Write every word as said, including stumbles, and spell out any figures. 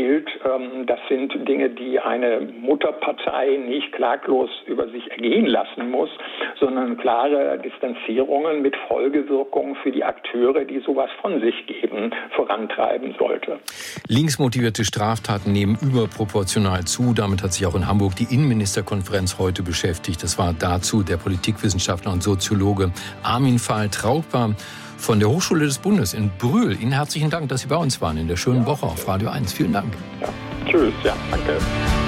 gilt, ähm, das sind Dinge, die eine Mutterpartei nicht klaglos über sich ergehen lassen muss, sondern klare Distanzierungen mit Folgewirkungen für die Akteure, die sowas von sich geben, vorantreiben sollte. Linksmotivierte Straftaten nehmen überproportional zu. Damit hat sich auch in Hamburg die Innenministerkonferenz heute beschäftigt. Das war dazu der Politikwissenschaftler und Soziologe Armin Pfahl-Trautmann von der Hochschule des Bundes in Brühl. Ihnen herzlichen Dank, dass Sie bei uns waren in der schönen ja, Woche auf Radio eins. Vielen Dank. Ja. Tschüss, ja, danke.